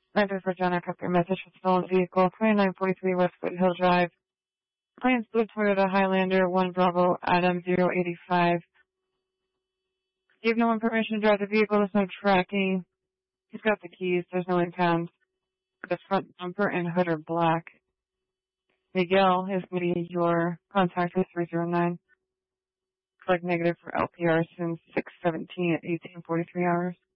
9 for John, I copy your message for stolen vehicle, 2943 West Foothill Drive. Client's blue Toyota Highlander, 1 Bravo Adam 085. Gave no one permission to drive the vehicle, there's no tracking. He's got the keys, there's no impound. The front bumper and hood are black. Miguel is going to be your contact with 309. Collect negative for LPR since 6/17 at 18:43 hours.